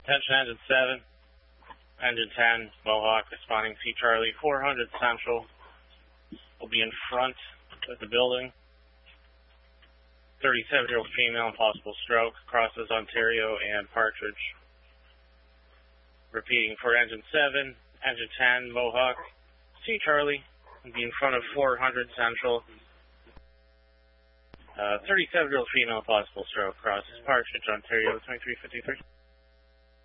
Attention engine 7, engine 10, Mohawk responding C Charlie 400 Central. Will be in front of the building. 37-year-old female, possible stroke, crosses Ontario and Partridge. Repeating for engine 7, engine 10, Mohawk C Charlie. Will be in front of 400 Central. 37-year-old female, possible stroke, crosses Partridge, Ontario 2353.